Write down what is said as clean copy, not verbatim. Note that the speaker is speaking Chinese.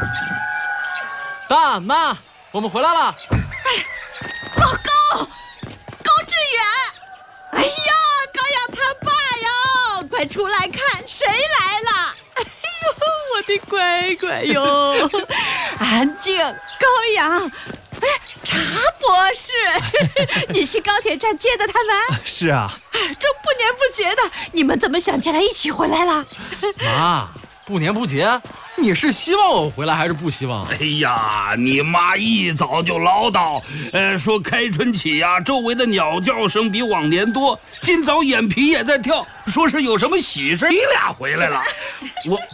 爸妈，我们回来了。 高志远，哎呀，高阳他爸哟，快出来看，谁来了？哎呦，我的乖乖哟，安静，高阳。哎，查博士，你去高铁站接的他们？ 是啊。 这不年不节的，你们怎么想起来一起回来了？ 妈，不年不节，你是希望我回来还是不希望？ 哎呀，你妈一早就唠叨，说开春起呀，周围的鸟叫声比往年多。今早眼皮也在跳，说是有什么喜事，你俩回来了。